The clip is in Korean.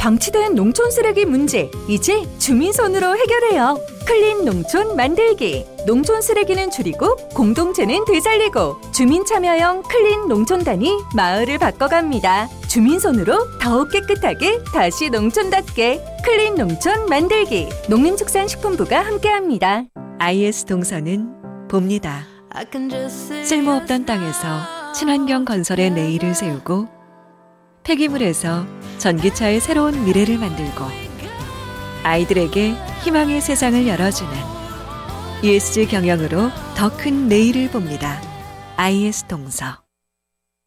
방치된 농촌 쓰레기 문제, 이제 주민손으로 해결해요. 클린 농촌 만들기. 농촌 쓰레기는 줄이고 공동체는 되살리고 주민 참여형 클린 농촌단이 마을을 바꿔갑니다. 주민손으로 더욱 깨끗하게 다시 농촌답게 클린 농촌 만들기. 농림축산식품부가 함께합니다. IS 동서는 봅니다. 쓸모없던 땅에서 친환경 건설의 내일을 세우고 폐기물에서 전기차의 새로운 미래를 만들고 아이들에게 희망의 세상을 열어주는 ESG 경영으로 더 큰 내일을 봅니다. IS 동서.